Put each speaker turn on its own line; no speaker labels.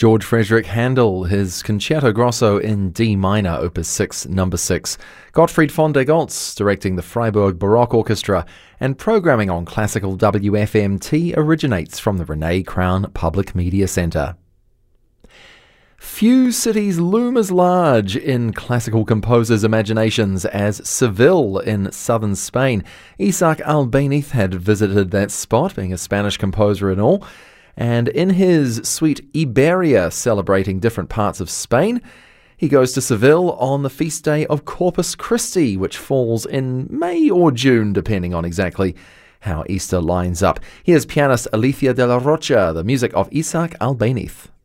George Frederick Handel, his Concerto Grosso in D minor, Opus 6, number 6. Gottfried von der Goltz directing the Freiburg Baroque Orchestra, and programming on Classical WFMT originates from the Renee Crown Public Media Centre. Few cities loom as large in classical composers' imaginations as Seville in southern Spain. Isaac Albéniz had visited that spot, being a Spanish composer and all. And in his suite Iberia, celebrating different parts of Spain, he goes to Seville on the feast day of Corpus Christi, which falls in May or June, depending on exactly how Easter lines up. Here's pianist Alicia de la Rocha, the music of Isaac Albéniz.